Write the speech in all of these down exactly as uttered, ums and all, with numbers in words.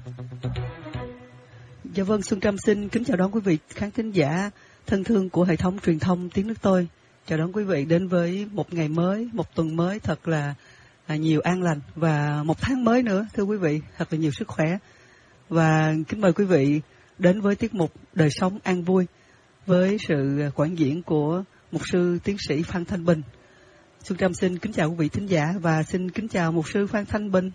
Dạ vâng, Xuân Trâm xin kính chào đón quý vị khán thính giả thân thương của hệ thống truyền thông Tiếng Nước Tôi. Chào đón quý vị đến với một ngày mới, một tuần mới thật là à, nhiều an lành và một tháng mới nữa, thưa quý vị, thật là nhiều sức khỏe. Và kính mời quý vị đến với tiết mục Đời Sống An Vui với sự quảng diễn của mục sư tiến sĩ Phan Thanh Bình. Xuân Trâm xin kính chào quý vị thính giả và xin kính chào mục sư Phan Thanh Bình.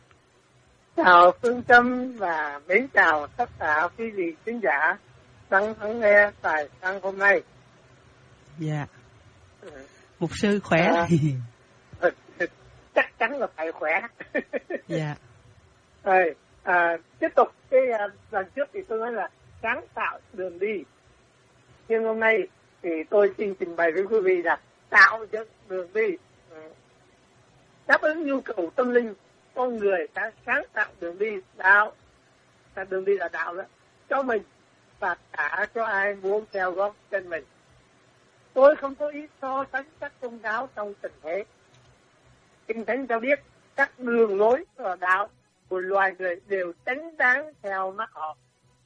Chào Phương Trâm và mến chào tất cả quý vị khán giả đang lắng nghe tại sáng hôm nay. Dạ. Ừ. Mục sư khỏe. À, chắc chắn là phải khỏe. Dạ. Rồi, à, tiếp tục cái lần trước thì tôi nói là sáng tạo đường đi. Nhưng hôm nay thì tôi xin trình bày với quý vị là tạo dựng đường đi. Ừ. Đáp ứng nhu cầu tâm linh con người đã sáng tạo đường đi đạo, là đường đi là đạo đó, cho mình và cả cho ai muốn theo gót chân mình. Tôi không có ý so sánh các tôn giáo trong tình thế. Kinh Thánh cho biết các đường lối và đạo của loài người đều chính đáng theo mắt họ.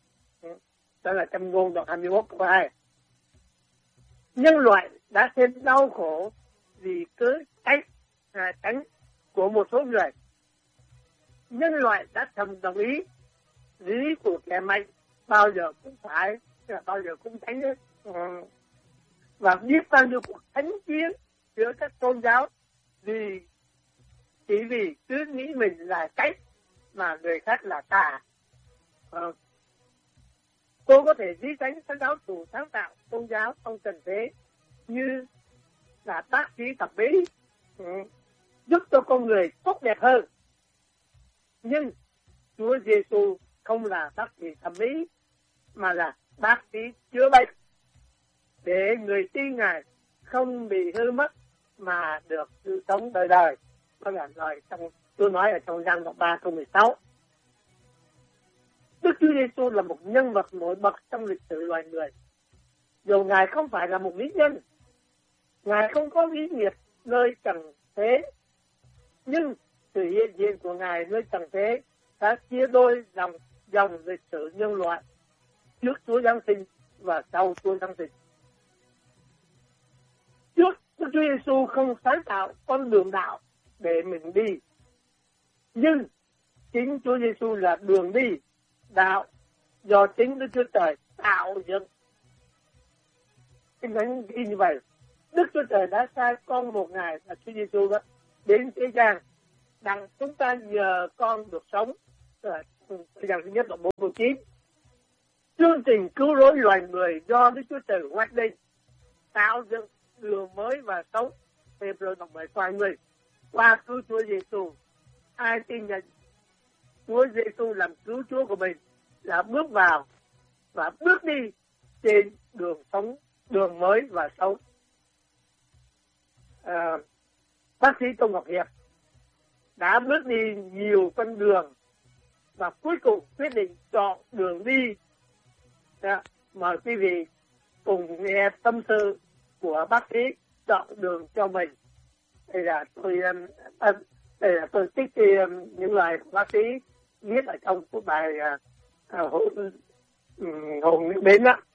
Đó là trong Ngôn đoạn hai mươi mốt câu hai. Nhân loại đã thêm đau khổ vì cớ tránh à, tránh của một số người. Nhân loại đã thầm đồng ý lý của kẻ mạnh bao giờ cũng phải, bao giờ cũng tránh hết. Ừ. Và biết bao nhiêu cuộc thánh chiến giữa các tôn giáo vì chỉ vì cứ nghĩ mình là tránh mà người khác là tà. Ừ. Tôi có thể ví sánh các giáo chủ sáng tạo tôn giáo trong tình thế như là bác sĩ thẩm mỹ, ừ. giúp cho con người tốt đẹp hơn. Nhưng Chúa Giêsu không là bác sĩ thẩm mỹ mà là bác sĩ chữa bệnh để người tin Ngài không bị hư mất mà được sự sống đời đời. Đó là lời trong tôi nói ở trong Giăng đoạn ba câu mười sáu. Đức Chúa Giêsu là một nhân vật nổi bật trong lịch sử loài người. Dù Ngài không phải là một lý nhân, Ngài không có lý nghiệp nơi trần thế, nhưng sự hiện diện của Ngài nơi trần thế đã chia đôi dòng dòng lịch sử nhân loại trước Chúa Giáng sinh và sau Chúa Giáng sinh. Trước Đức Chúa Giêsu không sáng tạo con đường đạo để mình đi, nhưng chính Chúa Giêsu là đường đi đạo do chính Đức Chúa Trời tạo dựng. Kinh Thánh ghi như vậy. Đức Chúa Trời đã sai con một Ngài là Chúa Giêsu đó đến thế gian đặng chúng ta nhờ con được sống. Thời gian thứ nhất là bốn câu chín. Chương trình cứu rỗi loài người do Đức Chúa Trời hoạch định tạo dựng đường mới và sống. Hebrew đoạn bảy câu hai mươi. Qua cứu Chúa Giêsu, ai tin nhận Chúa Giêsu làm cứu Chúa của mình là bước vào và bước đi trên đường sống, đường mới và sống. À, bác sĩ Tô Ngọc Hiệp đã bước đi nhiều con đường và cuối cùng quyết định chọn đường đi. Đó, mời quý vị cùng nghe tâm sự của bác sĩ chọn đường cho mình. Đây là tôi đây là tôi trích những lời của bác sĩ viết ở trong cái bài uh, Hồn Nước Bến đó.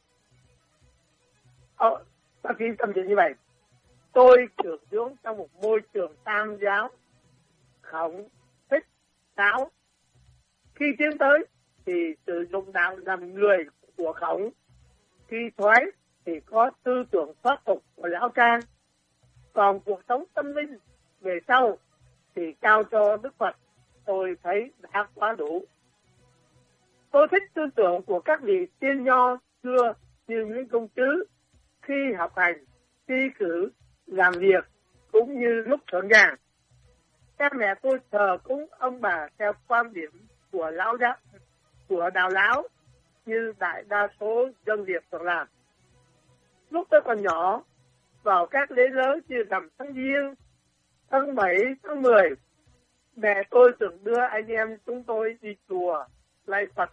Ờ, bác sĩ tâm sự như vậy. Tôi trưởng dưỡng trong một môi trường tam giáo, Khổng, Thích, Táo. Khi tiến tới thì sử dụng đạo làm người của Khổng. Khi thoái thì có tư tưởng thoát tục của Lão Trang. Còn cuộc sống tâm linh về sau thì trao cho Đức Phật, tôi thấy đã quá đủ. Tôi thích tư tưởng của các vị tiên nho xưa như Nguyễn Công Trứ khi học hành, thi cử, làm việc cũng như lúc ở nhà. Cha mẹ tôi thờ cúng ông bà theo quan điểm của lão giáo, của đạo lão như đại đa số dân Việt thường làm. Lúc tôi còn nhỏ, vào các lễ lớn như rằm tháng Giêng, tháng bảy, tháng mười, mẹ tôi thường đưa anh em chúng tôi đi chùa lạy Phật.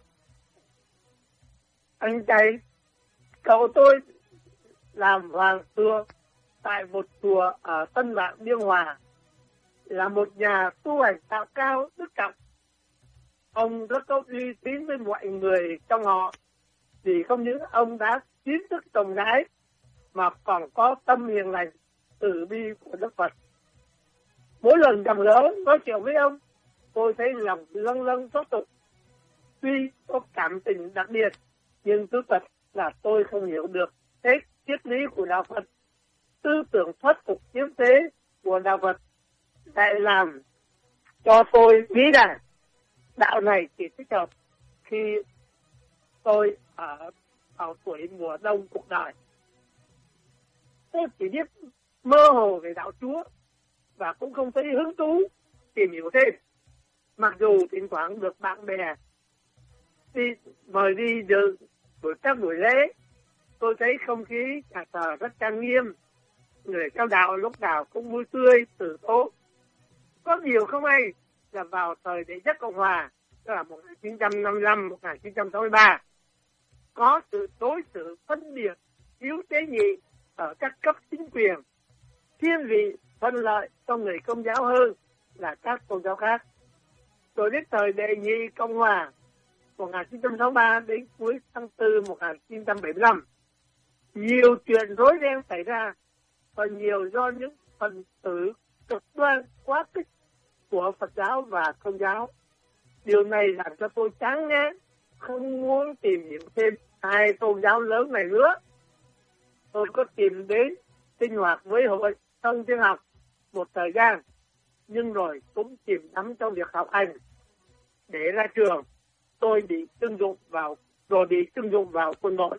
Anh trai cậu tôi làm hoàng xưa tại một chùa ở Tân Vạn, Biên Hòa, là một nhà tu hành đạo cao đức trọng. Ông rất có uy tín với mọi người trong họ, vì không những ông đã kiến thức rộng rãi mà còn có tâm hiền lành, từ bi của Đức Phật. Mỗi lần gặp gỡ nói chuyện với ông, tôi thấy lòng lâng lâng xót tụng. Tuy có cảm tình đặc biệt, nhưng thú thật là tôi không hiểu được hết triết lý của đạo Phật. Tư tưởng thoát tục yếu tế của đạo Phật lại làm cho tôi nghĩ rằng đạo này chỉ thích hợp khi tôi ở, ở tuổi mùa đông cuộc đời. Tôi chỉ biết mơ hồ về đạo Chúa và cũng không thấy hứng thú tìm hiểu thêm. Mặc dù thỉnh thoảng được bạn bè đi mời đi dự buổi các buổi lễ, tôi thấy không khí nhà thờ rất trang nghiêm, người cao đạo lúc nào cũng vui tươi, tử tố. Có điều không hay là vào thời đệ nhất Cộng Hòa, tức là một nghìn chín trăm năm mươi lăm đến một nghìn chín trăm sáu mươi ba, có sự đối xử phân biệt yếu tế nhị ở các cấp chính quyền, thiên vị phân lợi cho người Công giáo hơn là các tôn giáo khác. Rồi đến thời đệ nhị Cộng Hòa một nghìn chín trăm sáu mươi ba đến cuối tháng tư một nghìn chín trăm bảy mươi lăm, nhiều chuyện rối ren xảy ra, và nhiều do những phần tử cực đoan quá khích của Phật giáo và Công giáo. Điều này làm cho tôi chán ngán, không muốn tìm hiểu thêm hai tôn giáo lớn này nữa. Tôi có tìm đến sinh hoạt với hội thông thiên học một thời gian, nhưng rồi cũng chìm đắm trong việc học hành. Để ra trường, tôi bị trưng dụng vào rồi bị trưng dụng vào quân đội.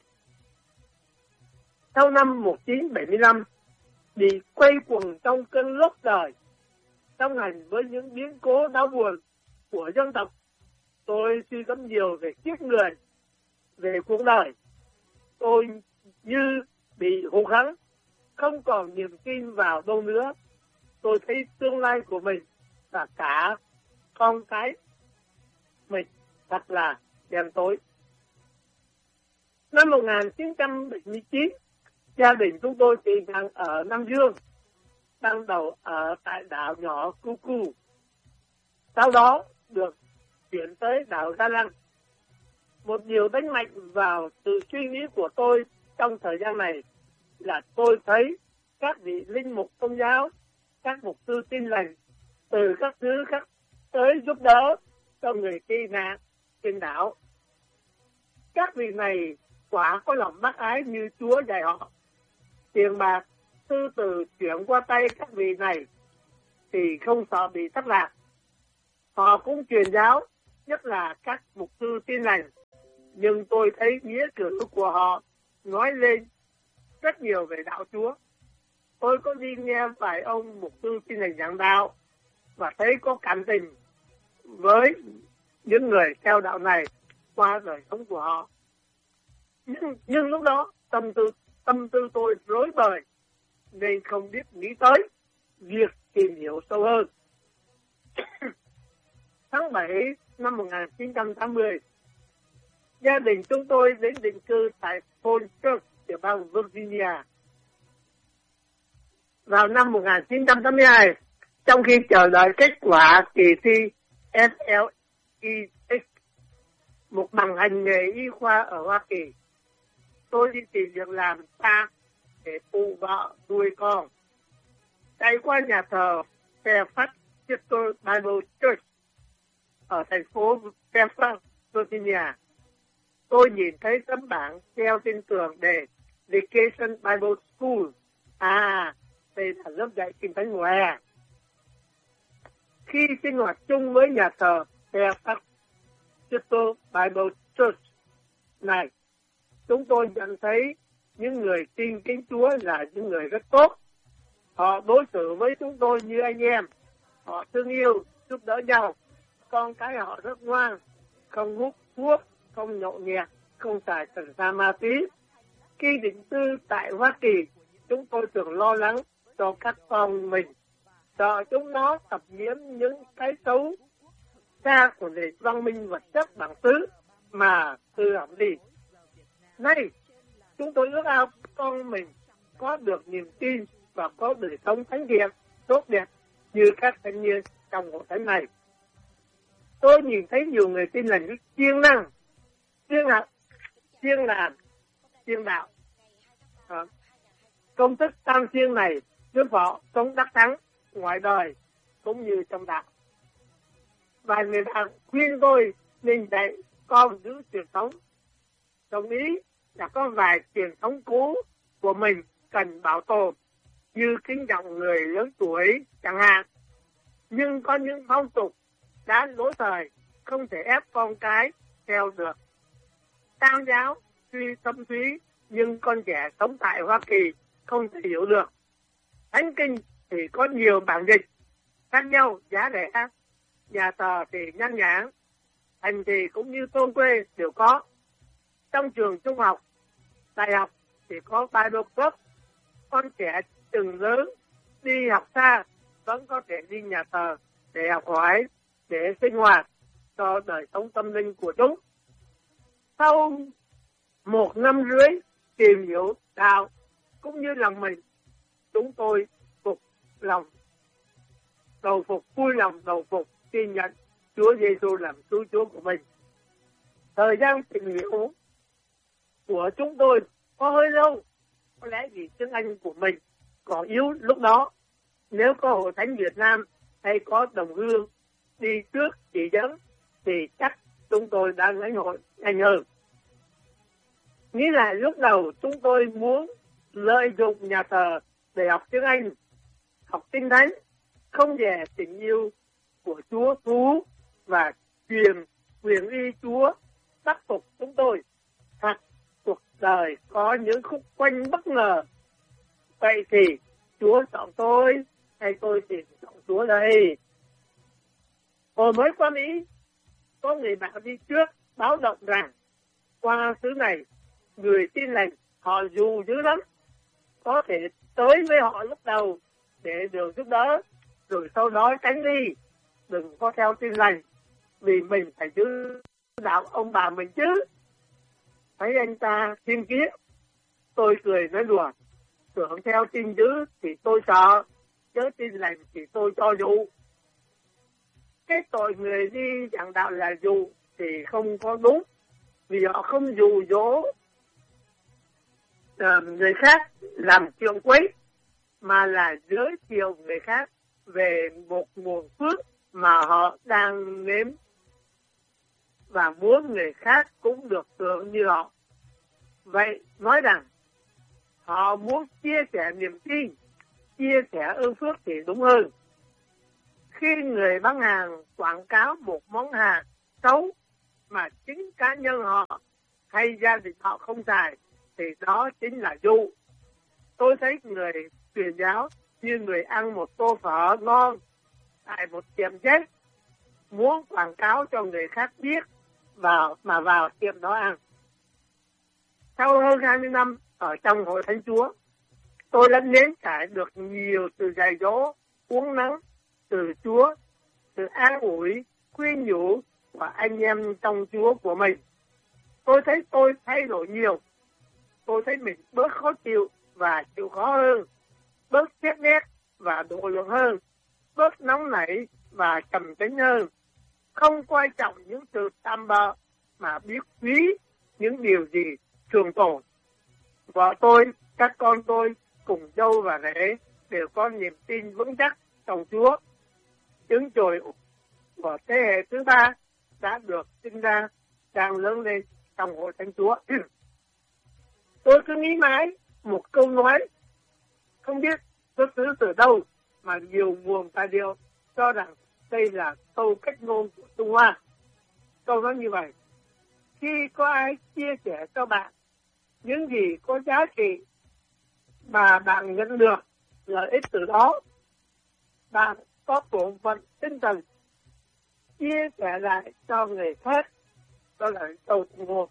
Sau năm một nghìn chín trăm bảy mươi lăm, bị quay cuồng trong cơn lốc đời, song hành với những biến cố đau buồn của dân tộc, tôi suy gẫm nhiều về kiếp người, về cuộc đời. Tôi như bị hụt hẫng, không còn niềm tin vào đâu nữa. Tôi thấy tương lai của mình và cả con cái mình thật là đen tối. Năm một nghìn chín trăm bảy mươi chín, gia đình chúng tôi tìm đang ở Nam Dương, ban đầu ở tại đảo nhỏ Cucu, sau đó được chuyển tới đảo Gia Lăng. Một điều đánh mạnh vào sự suy nghĩ của tôi trong thời gian này là tôi thấy các vị linh mục tôn giáo, các mục sư Tin Lành từ các thứ khác tới giúp đỡ cho người tị nạn trên đảo. Các vị này quả có lòng bác ái như Chúa dạy họ. Tiền bạc, tư từ chuyển qua tay các vị này thì không sợ bị thất lạc. Họ cũng truyền giáo, nhất là các mục sư Tin Lành, nhưng tôi thấy nghĩa cử của họ nói lên rất nhiều về đạo Chúa. Tôi có đi nghe vài ông mục sư Tin Lành giảng đạo và thấy có cảm tình với những người theo đạo này qua đời sống của họ. Nhưng, nhưng lúc đó tâm tư tâm tư tôi rối bời nên không biết nghĩ tới việc tìm hiểu sâu hơn. Tháng bảy năm một nghìn chín trăm tám mươi, gia đình chúng tôi đến định cư tại Falls Church, tiểu bang Virginia. Vào năm một nghìn chín trăm tám mươi hai, trong khi chờ đợi kết quả kỳ thi F L E X, một bằng hành nghề y khoa ở Hoa Kỳ, tôi đi tìm việc làm xa để phụ vợ nuôi con. Chạy qua nhà thờ Fairfax Bible Church ở thành phố Fairfax, Virginia, tôi nhìn thấy tấm bảng treo trên tường đề Vacation Bible School. À, đây là lớp dạy kinh thánh mùa hè. Khi sinh hoạt chung với nhà thờ Fairfax Bible Church này, chúng tôi nhận thấy những người tin kính Chúa là những người rất tốt. Họ đối xử với chúng tôi như anh em. Họ thương yêu, giúp đỡ nhau. Con cái họ rất ngoan, không hút thuốc, không nhậu nhẹt, không xài cần sa ma túy. Khi định cư tại Hoa Kỳ, chúng tôi thường lo lắng cho các con mình, sợ chúng nó tập nhiễm những cái xấu xa của nền văn minh vật chất bản xứ mà hư hỏng đi. Nay, chúng tôi ước ao con mình có được niềm tin và có đời sống thánh thiện, tốt đẹp như các thanh niên trong hội thánh này. Tôi nhìn thấy nhiều người tin lành với siêng năng, siêng học, siêng làm, siêng đạo. À, công thức tam siêng này giúp họ sống đắc thắng ngoài đời cũng như trong đạo. Và người ta khuyên tôi nên dạy con giữ truyền thống. Đồng ý là có vài truyền thống cũ của mình cần bảo tồn, như kính trọng người lớn tuổi chẳng hạn. Nhưng có những phong tục đã lỗi thời, không thể ép con cái theo được. Tam giáo tuy thâm thúy nhưng con trẻ sống tại Hoa Kỳ không thể hiểu được. Thánh kinh thì có nhiều bản dịch khác nhau, giá rẻ, nhà thờ thì nhan nhản, thành thì cũng như thôn quê đều có. Trong trường trung học, đại học thì có Bible Club, con trẻ từng lớn đi học xa vẫn có thể đi nhà thờ để học hỏi, để sinh hoạt cho đời sống tâm linh của chúng. Sau một năm rưỡi tìm hiểu đạo cũng như lòng mình, chúng tôi phục lòng đầu phục vui lòng đầu phục tin nhận Chúa Giêsu làm cứu Chúa của mình. Thời gian tìm hiểu của chúng tôi có hơi lâu, có lẽ vì tiếng Anh của mình còn yếu lúc đó. Nếu có Hội Thánh Việt Nam hay có đồng hương đi trước chỉ dẫn thì chắc chúng tôi đã lãnh hội nhanh hơn. Nghĩ là lúc đầu chúng tôi muốn lợi dụng nhà thờ để học tiếng Anh, học Kinh Thánh, không dè tình yêu của Chúa thú và truyền quyền uy Chúa đắc phục chúng tôi. Hoặc cuộc đời có những khúc quanh bất ngờ. Vậy thì Chúa chọn tôi hay tôi thì chọn Chúa đây? Hồi mới qua Mỹ, có người bạn đi trước báo động rằng qua xứ này người tin lành họ dù dữ lắm, có thể tới với họ lúc đầu để được giúp đỡ, rồi sau đó tránh đi, đừng có theo tin lành, vì mình phải giữ đạo ông bà mình chứ. Thấy anh ta thiên kiến, tôi cười nói đùa, tưởng theo tin dữ thì tôi sợ, chứ tin lành thì tôi cho dụ. Cái tội người đi giảng đạo là dụ thì không có đúng, vì họ không dụ dỗ uh, người khác làm chuyện quấy, mà là giới thiệu người khác về một nguồn phước mà họ đang nếm và muốn người khác cũng được hưởng như họ. Vậy nói rằng họ muốn chia sẻ niềm tin, chia sẻ ơn phước thì đúng hơn. Khi người bán hàng quảng cáo một món hàng xấu mà chính cá nhân họ hay gia đình họ không xài thì đó chính là dụ. Tôi thấy người truyền giáo như người ăn một tô phở ngon tại một tiệm chết, muốn quảng cáo cho người khác biết vào mà vào tiệm đó ăn. Sau hơn hai mươi năm ở trong Hội Thánh Chúa, tôi đã nếm trải được nhiều từ dạy dỗ, uống nắng từ Chúa, từ an ủi, khuyên nhủ của anh em trong Chúa của mình. Tôi thấy tôi thay đổi nhiều. Tôi thấy mình bớt khó chịu và chịu khó hơn, bớt xét nét và độ lượng hơn, bớt nóng nảy và trầm tĩnh hơn, không quan trọng những sự tạm bợ mà biết quý những điều gì thường tồn. Vợ tôi, các con tôi cùng dâu và rể đều có niềm tin vững chắc trong Chúa. Trứng chồi của thế hệ thứ ba đã được sinh ra, đang lớn lên trong Hội Thánh Chúa. Tôi cứ nghĩ mãi một câu nói không biết xuất xứ từ đâu mà nhiều nguồn tài liệu cho rằng đây là câu cách ngôn của Trung Hoa. Câu nói như vậy: khi có ai chia sẻ cho bạn những gì có giá trị mà bạn nhận được lợi ích từ đó, bạn có bổn phận tinh thần chia sẻ lại cho người khác. Đó là câu ngôn.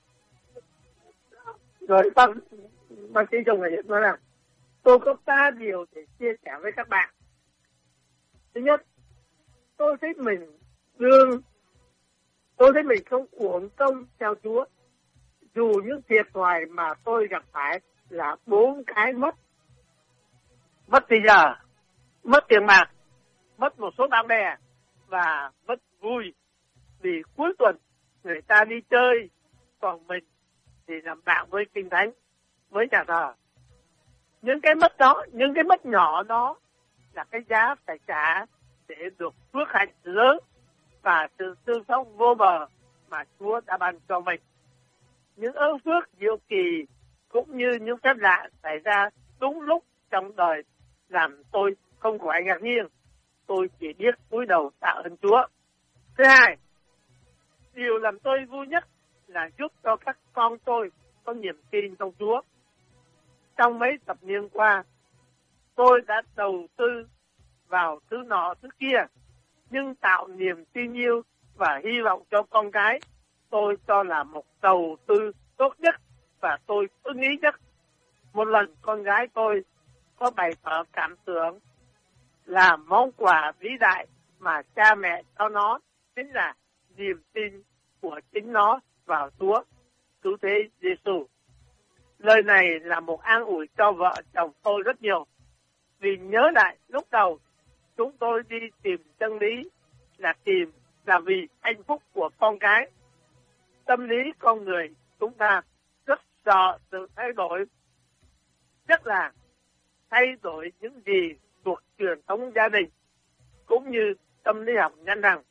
Rồi bác, bác sĩ trong người nói rằng tôi có ba điều để chia sẻ với các bạn. Thứ nhất, tôi thấy mình đương, tôi thấy mình không uổng công theo Chúa, dù những thiệt thòi mà tôi gặp phải là bốn cái mất. Mất thì giờ, mất tiền bạc, mất một số bạn bè và mất vui vì cuối tuần người ta đi chơi, còn mình thì làm bạn với Kinh Thánh, với nhà thờ. Những cái mất đó, những cái mất nhỏ đó là cái giá phải trả để được phước hạnh lớn và sự tương sống vô bờ mà Chúa đã ban cho mình. Những ơn phước diệu kỳ cũng như những phép lạ xảy ra đúng lúc trong đời làm tôi không khỏi ngạc nhiên. Tôi chỉ biết cúi đầu tạ ơn Chúa. Thứ hai, điều làm tôi vui nhất là giúp cho các con tôi có niềm tin trong Chúa. Trong mấy thập niên qua, tôi đã đầu tư vào thứ nọ thứ kia, nhưng tạo niềm tin yêu và hy vọng cho con cái tôi cho là một đầu tư tốt nhất và tôi ưng ý nhất. Một lần con gái tôi có bày tỏ cảm tưởng là món quà vĩ đại mà cha mẹ cho nó chính là niềm tin của chính nó vào Chúa cứu thế Giêsu. Lời này là một an ủi cho vợ chồng tôi rất nhiều, vì nhớ lại lúc đầu chúng tôi đi tìm chân lý là tìm là vì hạnh phúc của con cái. Tâm lý con người chúng ta rất sợ sự thay đổi, rất là thay đổi những gì thuộc truyền thống gia đình, cũng như tâm lý học nhận rằng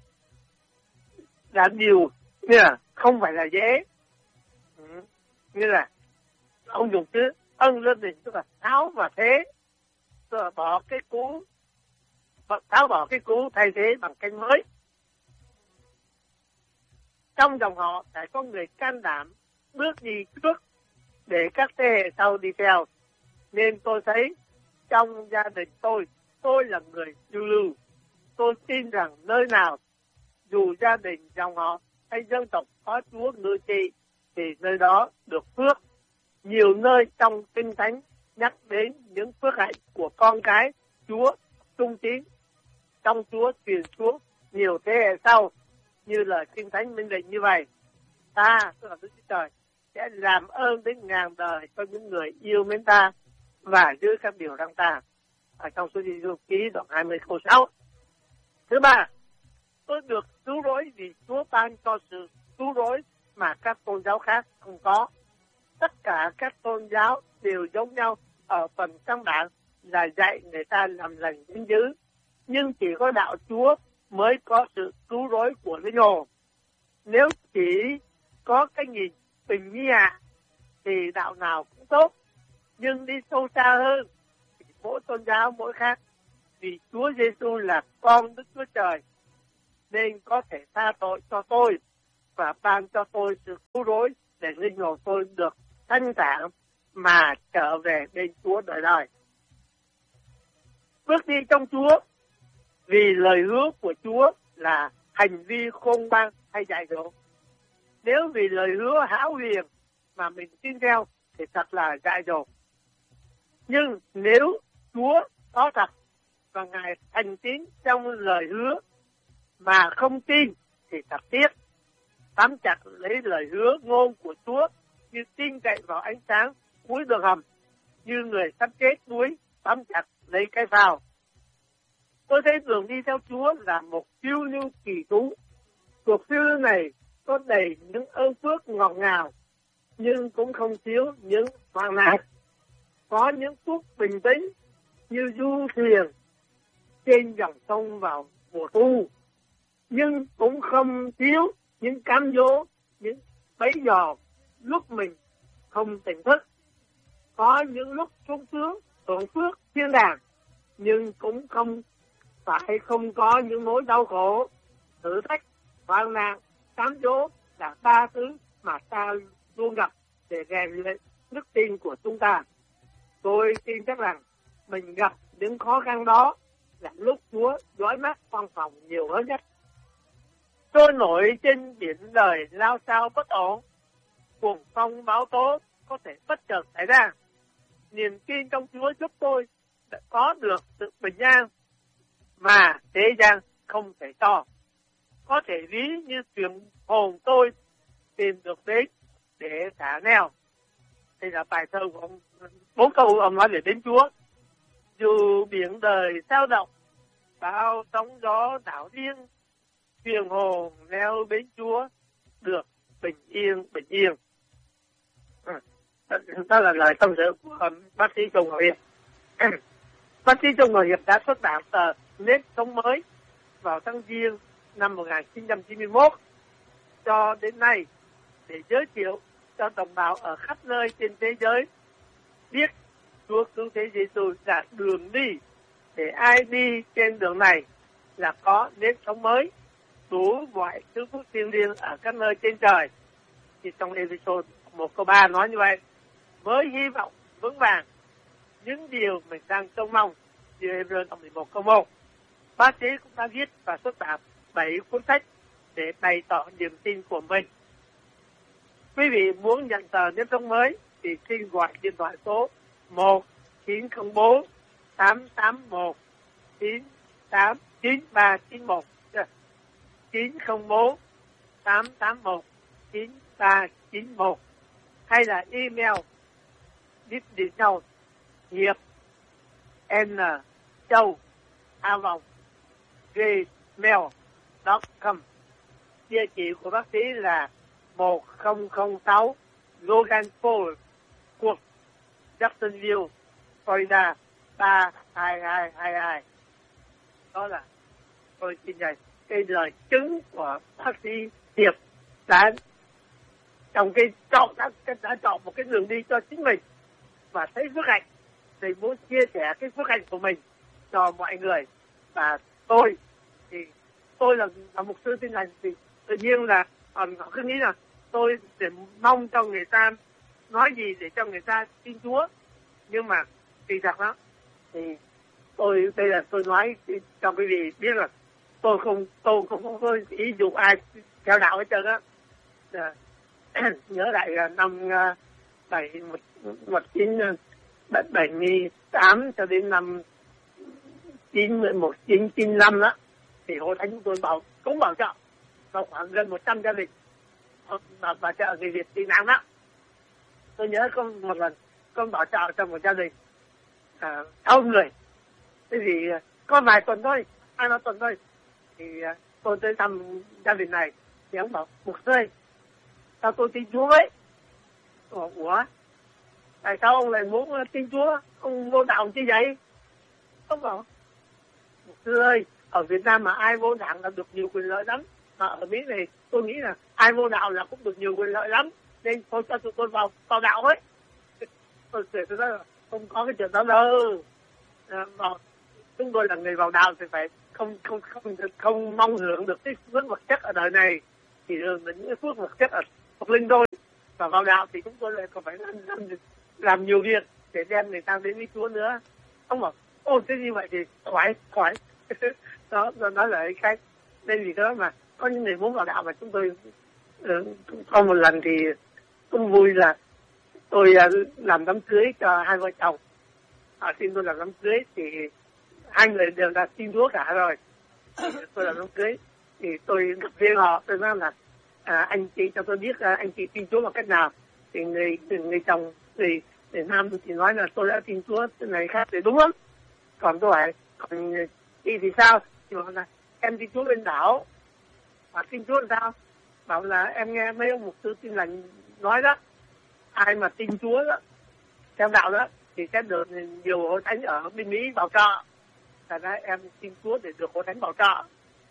là điều như là không phải là dễ. Ừ. Như là ông dùng chữ ân lên đình, tức là tháo và thế, tức là bỏ cái cũ, tháo bỏ cái cũ thay thế bằng cái mới. Trong dòng họ phải có người can đảm bước đi trước để các thế hệ sau đi theo. Nên tôi thấy trong gia đình tôi, tôi là người phiêu lưu. Tôi tin rằng nơi nào, dù gia đình, dòng họ hay dân tộc có Chúa ngự trị, thì nơi đó được phước. Nhiều nơi trong Kinh Thánh nhắc đến những phước hạnh của con cái Chúa trung tín trong Chúa truyền xuống nhiều thế hệ sau, như lời Kinh Thánh minh định như vậy: ta, tức là Đức Chúa Trời, sẽ làm ơn đến ngàn đời cho những người yêu mến ta và giữ các điều răn ta. Ở trong书Giê-ru ký đoạn hai mươi câu sáu. Thứ ba, tôi được cứu rỗi vì Chúa ban cho sự cứu rỗi mà các tôn giáo khác không có. Tất cả các tôn giáo đều giống nhau ở phần căn bản là dạy người ta làm lành chính dữ, nhưng chỉ có đạo Chúa mới có sự cứu rỗi của linh hồn. Nếu chỉ có cái nhìn bình nhi hạ thì đạo nào cũng tốt, nhưng đi sâu xa hơn thì mỗi tôn giáo mỗi khác. Vì Chúa Giêsu là con Đức Chúa Trời nên có thể tha tội cho tôi và ban cho tôi sự cứu rỗi để linh hồn tôi được thanh thản mà trở về bên Chúa đời đời. Bước đi trong Chúa vì lời hứa của Chúa là hành vi khôn ngoan hay dạy dỗ. Nếu vì lời hứa hão huyền mà mình tin theo thì thật là dại dột. Nhưng nếu Chúa có thật và Ngài thành tín trong lời hứa mà không tin thì thật tiếc. Bám chặt lấy lời hứa ngôn của Chúa như tin cậy vào ánh sáng cuối đường hầm, như người sắp chết đuối bám chặt lấy cái phao. Tôi thấy đường đi theo Chúa là một phiêu lưu kỳ thú. Cuộc phiêu lưu này có đầy những ơn phước ngọt ngào, nhưng cũng không thiếu những hoang nạn. Có những phút bình tĩnh như du thuyền trên dòng sông vào mùa thu, nhưng cũng không thiếu những cám dỗ, những bẫy dò lúc mình không tỉnh thức. Có những lúc sung sướng, hưởng phước thiên đàng, nhưng cũng không phải không có những nỗi đau khổ, thử thách, hoang nạn, cám dỗ là ba thứ mà ta luôn gặp để rèn luyện đức tin của chúng ta. Tôi tin chắc rằng mình gặp những khó khăn đó là lúc Chúa dõi mắt văn phòng nhiều hơn nhất. Trôi nổi trên biển đời lao sao bất ổn, cuồng phong bão tố có thể bất chợt xảy ra. Niềm tin trong Chúa giúp tôi đã có được sự bình an mà thế gian không thể cho. Có thể ví như thuyền hồn tôi tìm được đến để thả neo. Đây là bài thơ của ông, bốn câu ông nói về đến Chúa. Dù biển đời sao động, bao sóng gió đảo điên, thuyền hồ neo bến Chúa được bình yên bình yên. À, đó là lời tâm sự của bác sĩ Trung Ngọc Hiệp. Bác sĩ Trung Ngọc Hiệp đã xuất bản tờ Nếp Sống Mới vào tháng Giêng năm một nghìn chín trăm chín mươi mốt cho đến nay để giới thiệu cho đồng bào ở khắp nơi trên thế giới biết Chúa Cứu Thế Giêsu là đường đi, để ai đi trên đường này là có nếp sống mới, đủ mọi thứ phước thiêng liêng ở các nơi trên trời. Thì trong episode một câu ba nói như vậy, với hy vọng vững vàng những điều mình đang trông mong, như Hebrew mười một câu một. Bác sĩ cũng đã viết và xuất bản bảy cuốn sách để bày tỏ niềm tin của mình. Quý vị muốn nhận tờ nếp sống mới thì xin gọi điện thoại số một chín không bốn tám tám một chín tám chín ba chín một chín không bốn tám tám một chín ba chín một, hay là email đít điện nhau hiệp n châu a vòng gmail chấm com. Địa chỉ của bác sĩ là một không không sáu Logan Ford, cuộc Jacksonville, Florida ba hai hai hai hai. Đó là tôi xin dạy cái lời chứng của bác sĩ Hiệp đã trong cái chọn đã, đã chọn một cái đường đi cho chính mình và thấy phước hạnh thì muốn chia sẻ cái phước hạnh của mình cho mọi người. Và tôi thì tôi là, là mục sư Tin Lành thì tự nhiên là họ cứ nghĩ là tôi để mong cho người ta nói gì để cho người ta tin Chúa, nhưng mà kỳ thật đó thì tôi đây là tôi nói cho quý vị biết là tôi không tôi không, không có ý dụ ai theo đạo hết trơn á. Nhớ lại là năm bảy một chín bảy mươi tám cho đến năm chín một chín chín năm đó thì hội thánh chúng tôi bảo cũng bảo trợ vào khoảng gần một trăm gia đình và bảo trợ người Việt tị nạn đó. Tôi nhớ có một lần con bảo trợ cho một gia đình à, sáu người. Thế thì có vài tuần thôi, hai ba tuần thôi thì tôi tới thăm gia đình này thì ông bảo mục sư ơi, sao tôi tin Chúa ấy? Ủa, tại sao ông lại muốn tin Chúa? Ông vô đạo chứ vậy? Ông bảo mục sư ơi, ở Việt Nam mà ai vô đạo là được nhiều quyền lợi lắm, mà ở Mỹ này tôi nghĩ là ai vô đạo là cũng được nhiều quyền lợi lắm, nên tôi cho tụi tôi vào vào đạo ấy. Tôi cười tôi nói là không có cái chuyện đó đâu. À, vào, chúng tôi là người vào đạo thì phải không không không không mong hưởng được cái phước vật chất ở đời này, chỉ hưởng được những cái phước vật chất ở Phật linh thôi. Và vào đạo thì chúng tôi lại còn phải làm, làm, làm nhiều việc để đem người ta đến với Chúa nữa. Ông bảo ô thế như vậy thì khỏi khỏi đó đó là cái cách. Nên vì đó mà có những người muốn vào đạo mà chúng tôi uh, có một lần thì cũng vui là tôi uh, làm đám cưới cho hai vợ chồng. À, xin tôi làm đám cưới thì hai người đều là tin Chúa cả rồi. Tôi làm đám cưới thì tôi gặp riêng họ, tôi nói là à, anh chị cho tôi biết à, anh chị tin Chúa bằng cách nào. Thì người người chồng người, người nam thì nói là tôi đã tin Chúa cái này khác thì đúng lắm. Còn tôi hỏi còn chị thì sao? Thì bảo là em tin Chúa bên đảo. Và tin Chúa làm sao? Bảo là em nghe mấy ông mục sư Tin Lành nói đó, ai mà tin Chúa đó theo đạo đó thì sẽ được nhiều hội thánh ở bên Mỹ bảo trợ. Thành ra em tin Chúa để được hội thánh bảo trợ.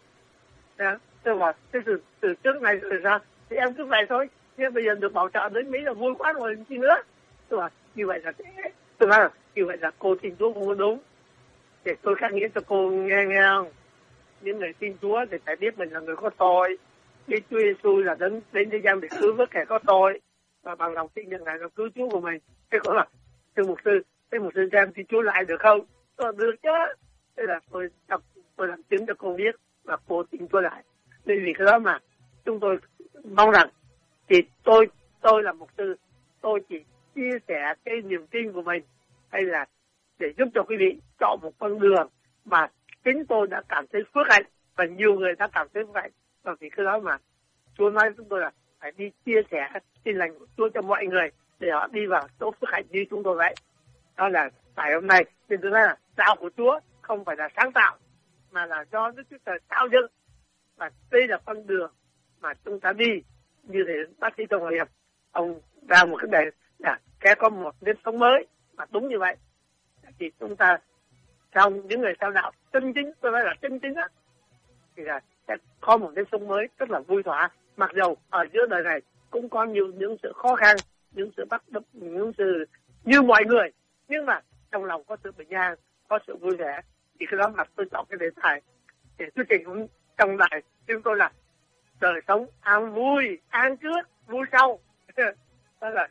Đó. Tôi bảo từ, từ trước này rồi ra thì em cứ vậy thôi, nhưng bây giờ được bảo trợ đến Mỹ là vui quá rồi chi nữa. Tôi bảo như vậy là thế. Tôi nói là như vậy là cô tin Chúa không có đúng. Để tôi khắc nghĩa cho cô nghe nghe không? Những người tin Chúa thì phải biết mình là người có tội, biết Chúa Giêsu là đến đến thế gian để cứu vớt kẻ có tội và bằng lòng tin nhận Ngài là cứu Chúa của mình. Thế có là thưa mục sư, thế mục sư cho em tin Chúa lại được không? Tôi được chứ. Thế là tôi đọc, tôi làm chứng cho cô biết và cô tin Chúa lại. Nên vì cái đó mà chúng tôi mong rằng thì tôi tôi là mục sư, tôi chỉ chia sẻ cái niềm tin của mình hay là để giúp cho quý vị chọn một con đường mà chính tôi đã cảm thấy phước hạnh và nhiều người đã cảm thấy phước hạnh. Và vì cái đó mà Chúa nói chúng tôi là phải đi chia sẻ tin lành của Chúa cho mọi người để họ đi vào chỗ phước hạnh như chúng tôi vậy. Đó là tại hôm nay nên tôi nói là đạo của Chúa không phải là sáng tạo mà là do Đức Chúa Trời tạo dựng. và đây là con đường mà chúng ta đi. Như thế bác sĩ Tùng Hiệp ông ra một cái đề là sẽ có một nếp sống mới, mà đúng như vậy. Thì chúng ta trong những người theo đạo chân chính, tôi nói là chân chính á, thì là sẽ có một nếp sống mới rất là vui thỏa. Mặc dầu ở giữa đời này cũng có nhiều những sự khó khăn, những sự bắt bấp, những sự như mọi người, nhưng mà trong lòng có sự bình an, có sự vui vẻ. Thì cái đó mà tôi chọn cái đề tài để chương trình cũng trong đài chúng tôi là đời sống an vui, an trước, vui sau. Đó là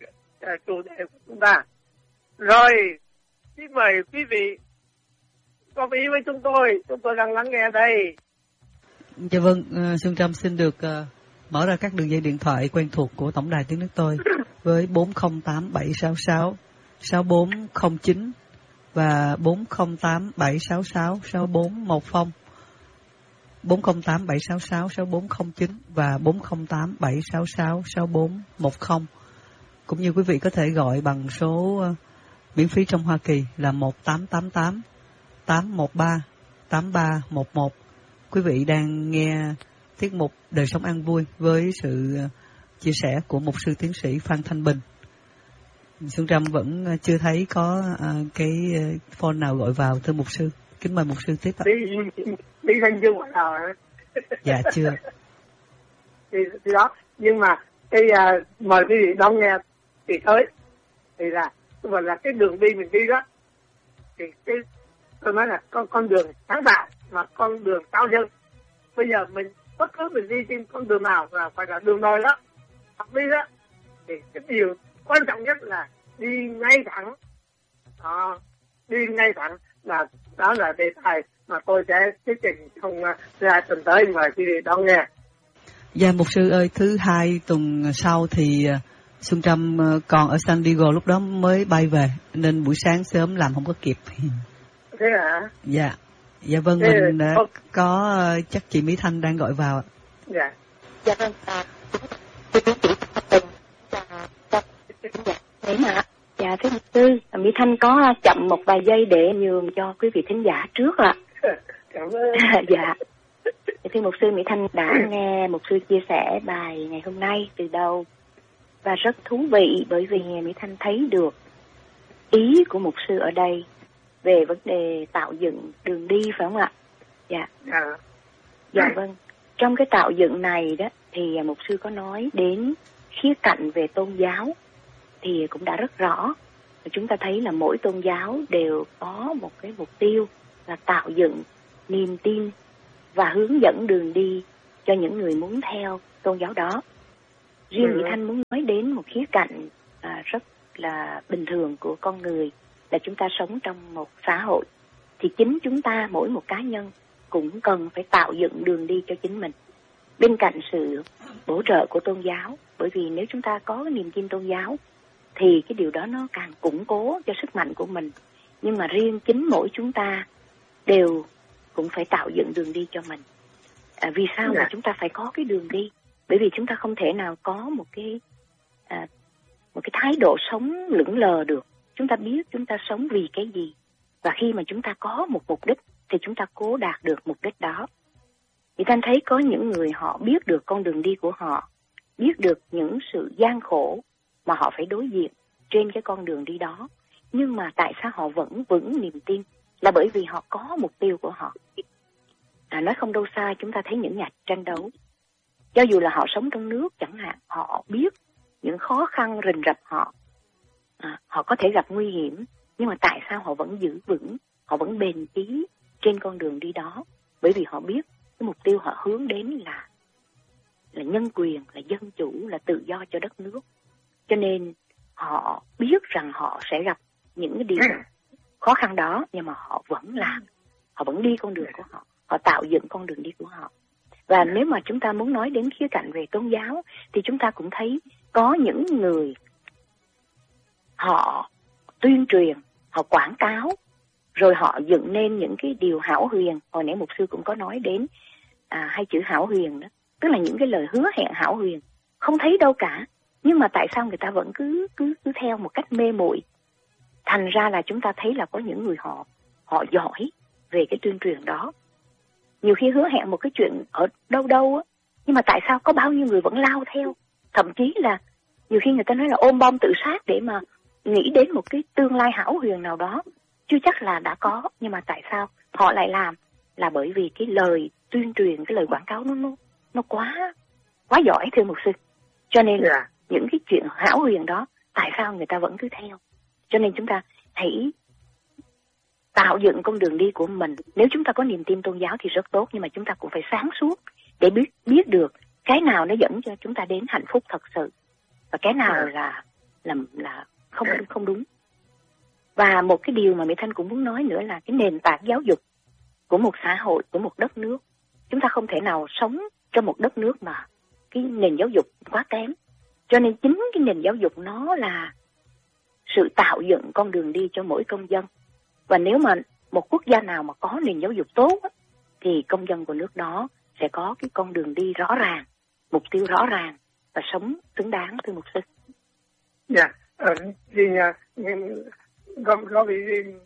chủ đề của chúng ta. Rồi, xin mời quý vị góp ý với chúng tôi, chúng tôi đang lắng nghe đây. Dạ vâng, uh, Xuân Trâm xin được uh, mở ra các đường dây điện thoại quen thuộc của Tổng đài Tiếng Nước Tôi với bốn không tám bảy sáu sáu sáu bốn không chín và bốn không tám bảy sáu sáu sáu bốn một không, bốn không tám bảy sáu sáu sáu bốn không chín và bốn không tám bảy sáu sáu sáu bốn một không. Cũng như quý vị có thể gọi bằng số uh, miễn phí trong Hoa Kỳ là một tám tám tám tám một ba tám ba một một. Quý vị đang nghe tiết mục Đời Sống An Vui với sự chia sẻ của mục sư tiến sĩ Phan Thanh Bình. Xuân Trâm vẫn chưa thấy có uh, cái phone nào gọi vào, thưa mục sư. Kính mời mục sư tiếp ạ. Đi, đi thanh chưa gọi nào hả? Dạ chưa. Thì, thì đó, nhưng mà cái uh, mời quý vị đón nghe thì tới. Thì là, mà là cái đường đi mình đi đó. Thì cái, tôi nói là con, con đường sáng tạo và con đường cao nhân. Bây giờ mình bất cứ mình đi trên con đường nào là phải là đường đồi đó, hoặc đi đó, thì cái điều quan trọng nhất là đi ngay thẳng. À, đi ngay thẳng là đó là đề tài mà tôi sẽ thuyết trình trong hai tuần tới, mời quý vị đón nghe. Dạ mục sư ơi, thứ hai tuần sau thì Xuân Trâm còn ở San Diego, lúc đó mới bay về nên buổi sáng sớm làm không có kịp. Thế hả? Dạ. Dạ vâng, thế mình đã ok. Có chắc chị Mỹ Thanh đang gọi vào ạ. Dạ. Dạ vâng. À, dạ thưa mục sư, Mỹ Thanh có chậm một vài giây để nhường cho quý vị thính giả trước ạ. Cảm ơn. Dạ. Thưa mục sư, Mỹ Thanh đã nghe mục sư chia sẻ bài ngày hôm nay từ đầu và rất thú vị, bởi vì Mỹ Thanh thấy được ý của mục sư ở đây về vấn đề tạo dựng đường đi, phải không ạ? Dạ. Dạ. Dạ vâng. Trong cái tạo dựng này đó thì mục sư có nói đến khía cạnh về tôn giáo thì cũng đã rất rõ. Chúng ta thấy là mỗi tôn giáo đều có một cái mục tiêu là tạo dựng niềm tin và hướng dẫn đường đi cho những người muốn theo tôn giáo đó. Riêng Mỹ Thanh muốn nói đến một khía cạnh à, rất là bình thường của con người, là chúng ta sống trong một xã hội thì chính chúng ta, mỗi một cá nhân cũng cần phải tạo dựng đường đi cho chính mình bên cạnh sự bổ trợ của tôn giáo. Bởi vì nếu chúng ta có cái niềm tin tôn giáo thì cái điều đó nó càng củng cố cho sức mạnh của mình. Nhưng mà riêng chính mỗi chúng ta đều cũng phải tạo dựng đường đi cho mình. À, vì sao mà chúng ta phải có cái đường đi? Bởi vì chúng ta không thể nào có một cái à, một cái thái độ sống lững lờ được. Chúng ta biết chúng ta sống vì cái gì, và khi mà chúng ta có một mục đích thì chúng ta cố đạt được mục đích đó. Thì ta thấy có những người họ biết được con đường đi của họ, biết được những sự gian khổ mà họ phải đối diện trên cái con đường đi đó, nhưng mà tại sao họ vẫn vững niềm tin? Là bởi vì họ có mục tiêu của họ. À, nói không đâu xa, chúng ta thấy những nhà tranh đấu, cho dù là họ sống trong nước chẳng hạn, họ biết những khó khăn rình rập họ, à, họ có thể gặp nguy hiểm, nhưng mà tại sao họ vẫn giữ vững, họ vẫn bền chí trên con đường đi đó? Bởi vì họ biết cái mục tiêu họ hướng đến là là nhân quyền, là dân chủ, là tự do cho đất nước. Cho nên họ biết rằng họ sẽ gặp những cái điều khó khăn đó, nhưng mà họ vẫn làm, họ vẫn đi con đường của họ, họ tạo dựng con đường đi của họ. Và nếu mà chúng ta muốn nói đến khía cạnh về tôn giáo thì chúng ta cũng thấy có những người họ tuyên truyền, họ quảng cáo, rồi họ dựng nên những cái điều hão huyền. Hồi nãy mục sư cũng có nói đến à, hai chữ hão huyền đó, tức là những cái lời hứa hẹn hão huyền không thấy đâu cả, nhưng mà tại sao người ta vẫn cứ cứ cứ theo một cách mê muội? Thành ra là chúng ta thấy là có những người họ họ giỏi về cái tuyên truyền đó. nhiều khi hứa hẹn một cái chuyện ở đâu đâu á, nhưng mà tại sao có bao nhiêu người vẫn lao theo, thậm chí là nhiều khi người ta nói là ôm bom tự sát để mà nghĩ đến một cái tương lai hão huyền nào đó, chưa chắc là đã có, nhưng mà tại sao họ lại làm? Là bởi vì cái lời tuyên truyền, cái lời quảng cáo nó nó, nó quá quá giỏi thưa mục sư, cho nên yeah. những cái chuyện hão huyền đó tại sao người ta vẫn cứ theo? Cho nên chúng ta hãy tạo dựng con đường đi của mình. Nếu chúng ta có niềm tin tôn giáo thì rất tốt, nhưng mà chúng ta cũng phải sáng suốt để biết biết được cái nào nó dẫn cho chúng ta đến hạnh phúc thật sự và cái nào yeah. là là là không không đúng. Và một cái điều mà Mỹ Thanh cũng muốn nói nữa là cái nền tảng giáo dục của một xã hội, của một đất nước. Chúng ta không thể nào sống trong một đất nước mà cái nền giáo dục quá kém. Cho nên chính cái nền giáo dục nó là sự tạo dựng con đường đi cho mỗi công dân. Và nếu mà một quốc gia nào mà có nền giáo dục tốt thì công dân của nước đó sẽ có cái con đường đi rõ ràng, mục tiêu rõ ràng và sống xứng đáng thưa mục sư. Dạ, ở thì có có bị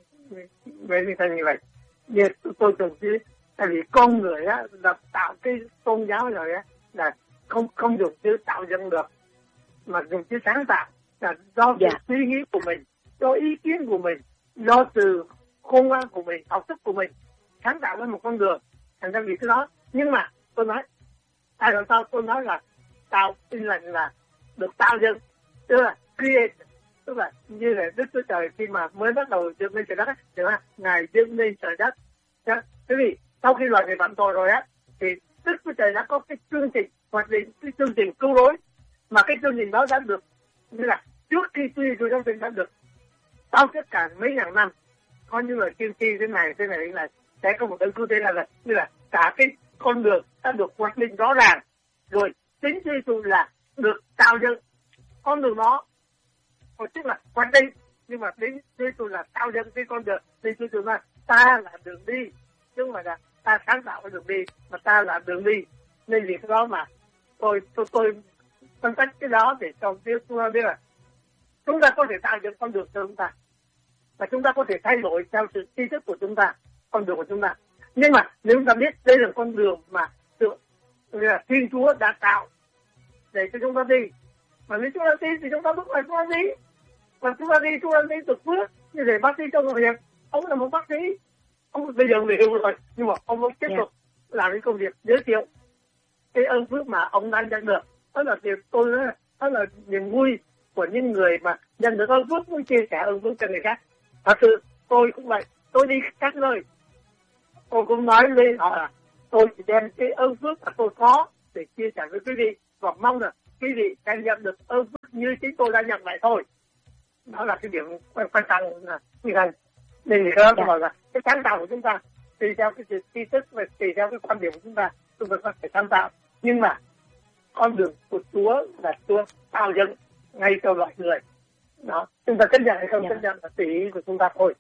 về như thành như vậy. Như tôi tưởng chứ, tại vì con người á là tạo cái tôn giáo rồi á là không không dùng chữ tạo dựng được, mà dùng chữ sáng tạo, là do yeah. suy nghĩ của mình, do ý kiến của mình, do từ khôn ngoan của mình, học thức của mình sáng tạo ra một con đường, thành ra vì cái đó. Nhưng mà tôi nói, tại sao tôi nói là tạo tin lành là được tạo dựng, tức là create, tức là như là Đức Chúa Trời khi mà mới bắt đầu dựng lên trời đất, thì Ngài dựng lên trời đất. Thế vì sau khi loài người phạm tội rồi á, thì Đức Chúa Trời đã có cái chương trình hoạch định, cái chương trình cứu rỗi, mà cái chương trình đó đã được, như là trước khi tuy tôi trong trình đã được sau tất cả mấy ngàn năm, có những lời tiên tri thế này thế này thế này sẽ có một đấng cứu thế, là là như là cả cái con đường đã được hoạch định rõ ràng rồi. Chính Chúa Giêsu là được tạo dựng con đường đó, còn tức là hoạch định, nhưng mà đến Chúa Giêsu là tạo dựng cái con đường. Nên Chúa Giêsu nói ta là đường đi, chứ không phải là ta sáng tạo cái đường đi, mà ta là đường đi. Nên vì cái đó mà tôi tôi tôi phân tích cái đó để cho biết chúng ta biết là chúng ta có thể tạo dựng con đường cho chúng ta, và chúng ta có thể thay đổi theo sự tri thức của chúng ta, con đường của chúng ta. Nhưng mà nếu chúng ta biết đây là con đường mà tự là Thiên Chúa đã tạo để cho chúng ta đi, mà nếu chúng ta đi thì chúng ta bước vào chúng ta đi, và chúng ta đi chúng ta đi được phước. Như thế bác sĩ trong công việc, ông là một bác sĩ, ông bây giờ về hưu rồi, nhưng mà ông vẫn tiếp tục yeah. làm cái công việc giới thiệu cái ơn phước mà ông đang nhận được. Đó là điều tôi nói, đó là niềm vui của những người mà nhận được ơn phước muốn chia sẻ ơn phước cho người khác. Thật sự tôi cũng vậy, tôi đi các nơi tôi cũng nói lên họ là tôi chỉ đem cái ơn phước mà tôi có để chia sẻ với quý vị, và mong là quý vị sẽ nhận được ơn phước như chính tôi đã nhận lại thôi. Đó là cái điểm quan quan trọng là như thế. Nên thì đó tôi bảo là cái sáng tạo của chúng ta tùy theo cái sự tri thức và tùy theo cái quan điểm của chúng ta, chúng ta có thể sáng tạo, nhưng mà con đường của Chúa là Chúa tạo dựng ngay cho loài người. Đó, chúng ta chấp nhận hay không chấp nhận là tùy ý của chúng ta thôi.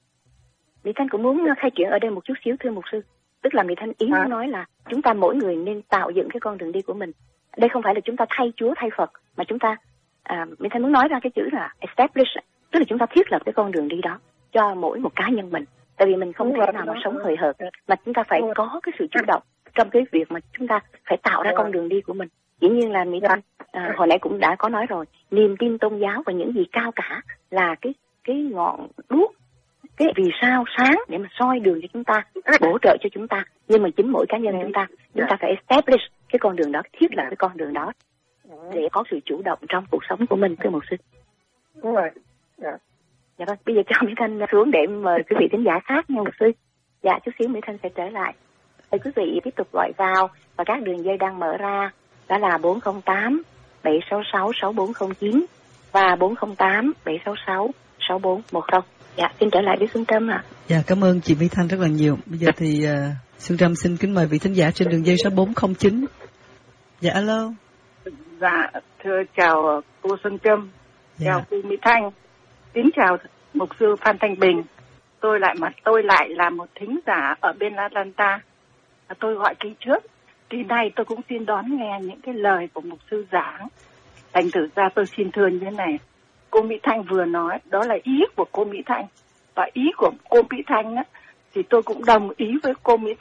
Mỹ Thanh cũng muốn khai triển ở đây một chút xíu thưa mục sư. Tức là Mỹ Thanh ý à. muốn nói là chúng ta mỗi người nên tạo dựng cái con đường đi của mình. Đây không phải là chúng ta thay Chúa thay Phật, mà chúng ta à, Mỹ Thanh muốn nói ra cái chữ là establish, tức là chúng ta thiết lập cái con đường đi đó cho mỗi một cá nhân mình. Tại vì mình không thể nào mà sống hời hợt, mà chúng ta phải có cái sự chủ động trong cái việc mà chúng ta phải tạo ra con đường đi của mình. Dĩ nhiên là Mỹ Thanh à, hồi nãy cũng đã có nói rồi, niềm tin tôn giáo và những gì cao cả là cái cái ngọn đuốc, cái vì sao sáng để mà soi đường cho chúng ta, bổ trợ cho chúng ta. Nhưng mà chính mỗi cá nhân chúng ta, chúng ta phải establish cái con đường đó, thiết lập cái con đường đó để có sự chủ động trong cuộc sống của mình thưa mục sư. Đúng rồi. Dạ. Dạ vâng, bây giờ cho Mỹ Thanh xuống để mời quý vị thính giả khác nha mục sư. Dạ, chút xíu Mỹ Thanh sẽ trở lại. Mời quý vị tiếp tục gọi vào và các đường dây đang mở ra, đó là bốn không tám bảy sáu sáu sáu bốn không chín và bốn không tám bảy sáu sáu sáu bốn một không. Dạ, xin trở lại với Xuân Trâm ạ. À. Dạ, cảm ơn chị Mỹ Thanh rất là nhiều. Bây giờ thì uh, Xuân Trâm xin kính mời vị thính giả trên đường dây số bốn không chín. Dạ, alo. Dạ, thưa chào cô Xuân Trâm, dạ. Chào cô Mỹ Thanh, kính chào mục sư Phan Thanh Bình. Tôi lại mà tôi lại là một thính giả ở bên Atlanta. Tôi gọi ký trước. Kỳ này tôi cũng xin đón nghe những cái lời của mục sư giảng. Thành thử ra tôi xin thưa như thế này. Cô Mỹ Thanh vừa nói, đó là ý của cô Mỹ Thanh. Và ý của cô Mỹ Thanh á, thì tôi cũng đồng ý với cô Mỹ Thanh.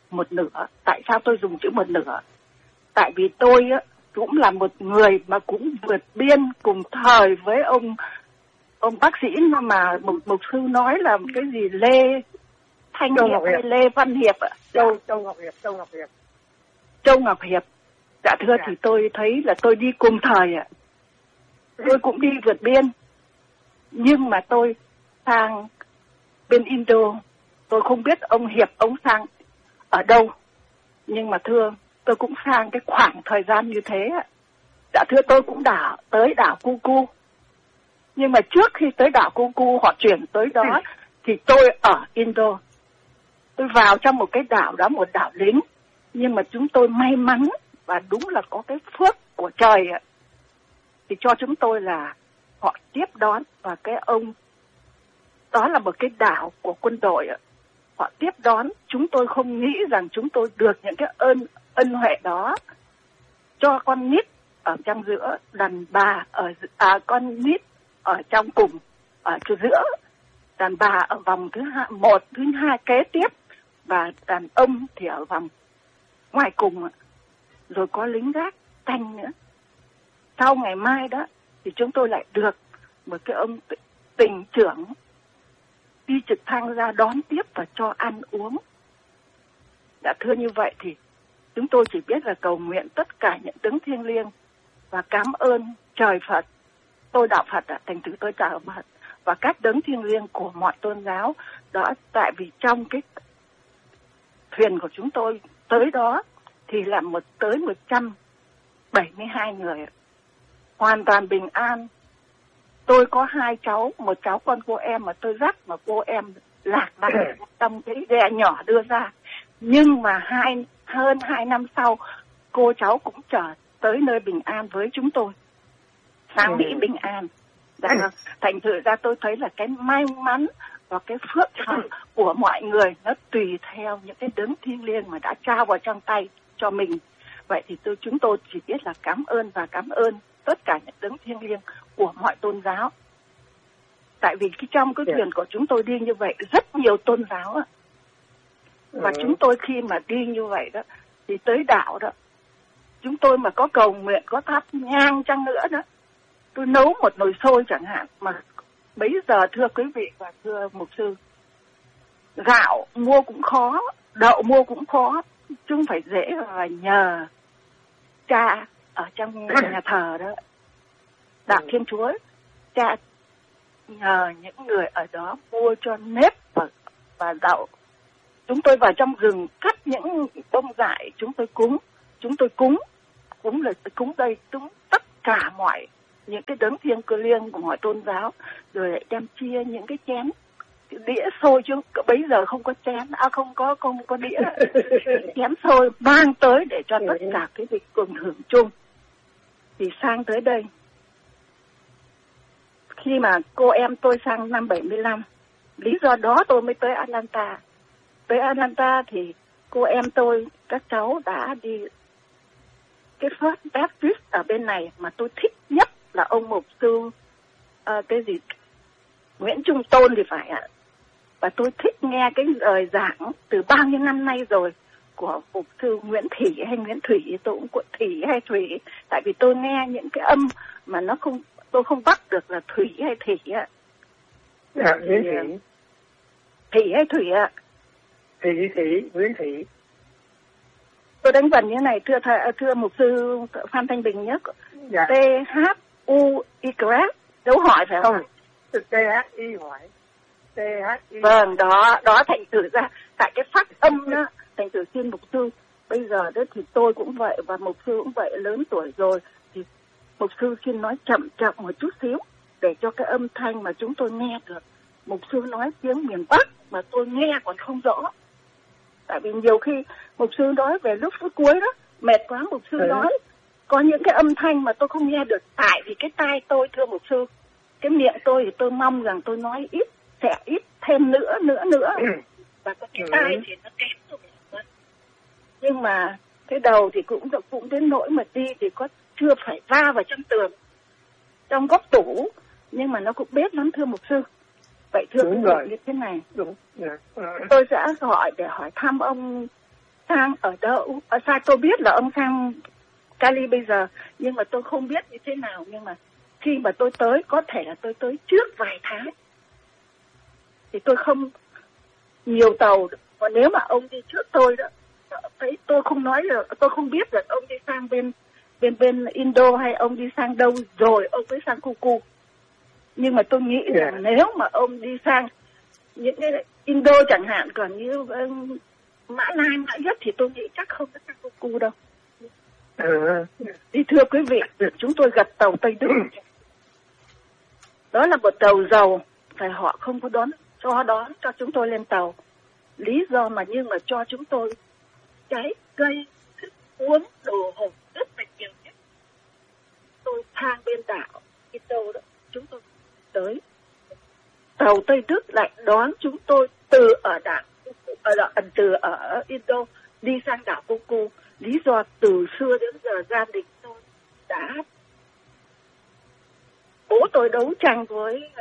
một nửa. Tại sao tôi dùng chữ một nửa? Tại vì tôi á, cũng là một người mà cũng vượt biên cùng thời với ông ông bác sĩ mà một mục sư nói là cái gì Lê Thanh Châu Hiệp Ngọc hay Hiệp. Lê Văn Hiệp ạ? Châu Châu Ngọc Hiệp, Châu Ngọc Hiệp. Châu Ngọc Hiệp. Dạ thưa, Dạ. thì tôi thấy là tôi đi cùng thời ạ. Tôi cũng đi vượt biên. Nhưng mà tôi sang bên Indo, tôi không biết ông Hiệp ông sang ở đâu. Nhưng mà thưa, tôi cũng sang cái khoảng thời gian như thế ạ. Dạ thưa, tôi cũng đảo tới đảo Cucu. Nhưng mà trước khi tới đảo Cucu họ chuyển tới đó thì tôi ở Indo. Tôi vào trong một cái đảo đó, một đảo lính. Nhưng mà chúng tôi may mắn và đúng là có cái phước của trời ạ. Thì cho chúng tôi là họ tiếp đón, và cái ông đó là một cái đảo của quân đội ạ. Họ tiếp đón, chúng tôi không nghĩ rằng chúng tôi được những cái ơn ân huệ đó. Cho con nít ở trong giữa, đàn bà ở à, con nít ở trong cùng, ở giữa, đàn bà ở vòng thứ hai, một, thứ hai kế tiếp, và đàn ông thì ở vòng ngoài cùng, rồi có lính gác canh nữa. Sau ngày mai đó thì chúng tôi lại được một cái ông tỉnh trưởng đi trực thăng ra đón tiếp và cho ăn uống. Đã thưa, như vậy thì chúng tôi chỉ biết là cầu nguyện tất cả những đấng thiêng liêng và cảm ơn trời Phật. Tôi đạo Phật ạ, thành thử tôi chào Phật và các đấng thiêng liêng của mọi tôn giáo đó. Tại vì trong cái thuyền của chúng tôi tới đó thì là một tới một trăm bảy mươi hai người, hoàn toàn bình an. Tôi có hai cháu, một cháu con cô em mà tôi dắt mà cô em lạc lại trong cái ghe nhỏ đưa ra. Nhưng mà hai hơn hai năm sau cô cháu cũng trở tới nơi bình an với chúng tôi, sang Mỹ bình an. Dạ, thành thử ra tôi thấy là cái may mắn và cái phước hạnh của mọi người nó tùy theo những cái đấng thiêng liêng mà đã trao vào trong tay cho mình. Vậy thì tôi chúng tôi chỉ biết là cảm ơn và cảm ơn tất cả những đấng thiêng liêng của mọi tôn giáo. Tại vì cái trong cái thuyền của chúng tôi đi như vậy rất nhiều tôn giáo ạ. Và ừ. chúng tôi khi mà đi như vậy đó thì tới đảo đó, chúng tôi mà có cầu nguyện, có thắp nhang chăng nữa đó, tôi nấu một nồi xôi chẳng hạn, mà bấy giờ thưa quý vị và thưa mục sư, gạo mua cũng khó, đậu mua cũng khó, chúng phải dễ là nhờ cha ở trong nhà thờ đó, đạo Thiên Chúa, cha nhờ những người ở đó mua cho nếp và, và đậu. Chúng tôi vào trong rừng cắt những bông dại, chúng tôi cúng, chúng tôi cúng, cúng là cúng đây, cúng tất cả mọi những cái đấng thiêng liêng của mọi tôn giáo, rồi lại đem chia những cái chén đĩa xôi, chứ bây giờ không có chén, à không có không có đĩa, chén xôi mang tới để cho tất cả cái việc cùng hưởng chung. Thì sang tới đây, khi mà cô em tôi sang năm bảy mươi lăm, lý do đó tôi mới tới Atlanta. Tới Atlanta thì cô em tôi, các cháu đã đi cái First Baptist ở bên này, mà tôi thích nhất là ông mục sư uh, cái gì Nguyễn Trung Tôn thì phải ạ. Và tôi thích nghe cái lời giảng từ bao nhiêu năm nay rồi của mục sư Nguyễn Thủy hay Nguyễn Thủy, tôi cũng của Thủy hay Thủy, tại vì tôi nghe những cái âm mà nó không, tôi không bắt được là Thủy hay Thủy ạ. Dạ, Nguyễn Thủy. Thủy hay Thủy ạ? Thủy, Thủy, Nguyễn Thủy. Tôi đánh vần như này, thưa thầy, thưa mục sư Phan Thanh Bình nhé. Dạ. T H U Y dấu hỏi phải không? Không, T H I hỏi. T H I. Vâng, đó, đó thành thử ra, tại cái phát âm đó, thành thử xin mục sư, bây giờ đó thì tôi cũng vậy và mục sư cũng vậy, lớn tuổi rồi, thì mục sư xin nói chậm chậm một chút xíu, để cho cái âm thanh mà chúng tôi nghe được. Mục sư nói tiếng miền Bắc mà tôi nghe còn không rõ. Tại vì nhiều khi mục sư nói về lúc phút cuối đó, mệt quá mục sư ừ. nói, có những cái âm thanh mà tôi không nghe được, tại vì cái tai tôi, thưa mục sư, cái miệng tôi thì tôi mong rằng tôi nói ít, sẽ ít thêm nữa, nữa, nữa. Ừ. Và cái ừ. tai thì nó kém rồi. Nhưng mà cái đầu thì cũng cũng đến nỗi mà đi thì có chưa phải va vào trong tường, trong góc tủ, nhưng mà nó cũng biết lắm thưa mục sư. Vậy thưa quý vị như thế này, Đúng. Yeah. Uh. tôi sẽ gọi để hỏi thăm ông sang ở đâu, ở xa tôi biết là ông sang Cali bây giờ, nhưng mà tôi không biết như thế nào. Nhưng mà khi mà tôi tới, có thể là tôi tới trước vài tháng, thì tôi không nhiều tàu. Và nếu mà ông đi trước tôi đó, thấy tôi không nói là tôi không biết là ông đi sang bên bên bên Indo hay ông đi sang đâu rồi ông mới sang Cucu. Nhưng mà tôi nghĩ yeah. rằng nếu mà ông đi sang những cái Indo chẳng hạn, còn như um, Mã Lai, Mã Nhất thì tôi nghĩ chắc không có sang Cucu đâu. Uh. Thì thưa quý vị, chúng tôi gặp tàu Tây Đức. Đó là một tàu dầu, phải họ không có đón cho đón cho chúng tôi lên tàu. Lý do mà nhưng mà cho chúng tôi trái cây, thức uống, đồ hộp rất là nhiều nhất. Tôi sang bên đảo Indo đó, chúng tôi tới. Tàu Tây Đức lại đón chúng tôi từ ở đảo ở đảo, từ ở Indo đi sang đảo Cucu. Lý do từ xưa đến giờ gia đình tôi đã bố tôi đấu tranh với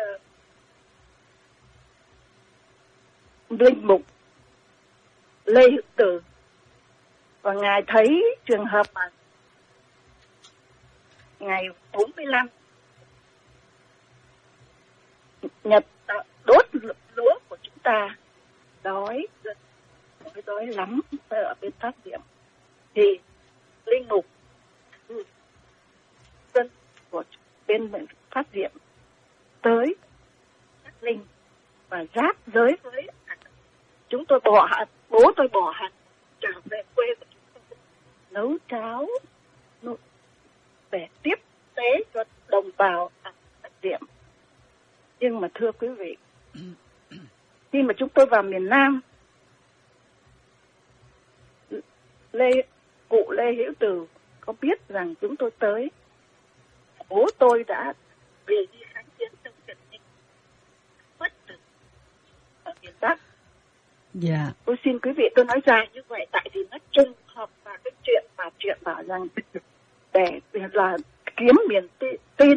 uh, linh mục Lê Hữu Từ, và ngài thấy trường hợp mà ngày bốn mươi lăm Nhật đốt lúa của chúng ta đói đói đói lắm ở bên Phát Diệm, thì linh mục dân của bên Phát Diệm tới Bắc Linh và giáp giới với chúng tôi, bỏ hạt bố tôi bỏ hạt trở về quê của chúng tôi, nấu cháo để tiếp tế cho đồng bào ở Phát Diệm. Nhưng mà thưa quý vị, khi mà chúng tôi vào miền Nam, Lê cụ Lê Hữu Từ có biết rằng chúng tôi tới, bố tôi đã về đi kháng chiến trong trận dịch mất tử ở miền Bắc. Dạ. Tôi xin quý vị tôi nói ra như vậy tại vì nó trùng hợp và cái chuyện mà chuyện bảo rằng để là kiếm miền tin,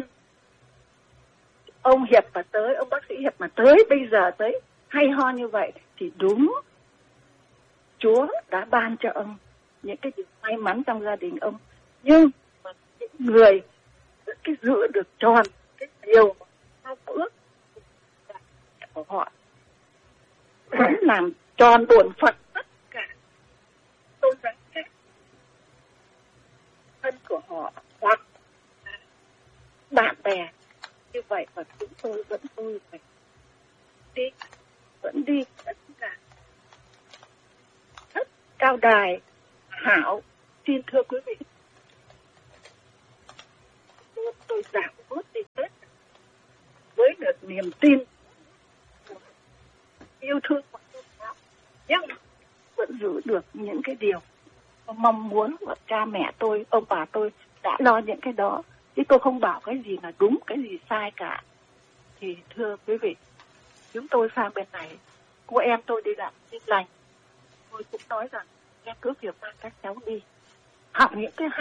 ông Hiệp mà tới, ông bác sĩ Hiệp mà tới bây giờ tới hay ho như vậy thì đúng Chúa đã ban cho ông những cái điều may mắn trong gia đình ông. Nhưng mà những người cái giữ được tròn cái điều mà sao ước của họ vẫn làm tròn bổn phận tất cả tôn giáo khác thân của họ hoặc bạn bè như vậy, và chúng tôi vẫn vui vẻ đi, vẫn đi tất cả rất cao đài hảo. Xin thưa quý vị, tôi, tôi giảm bớt đi Tết với được niềm tin, yêu thương của tôn giáo, nhưng vẫn giữ được những cái điều mong muốn của cha mẹ tôi, ông bà tôi đã lo những cái đó, chứ tôi không bảo cái gì là đúng, cái gì sai cả. Thì thưa quý vị, chúng tôi sang bên này, cô em tôi đi làm tin lành, tôi cũng nói rằng em cứ việc mang các cháu đi học những cái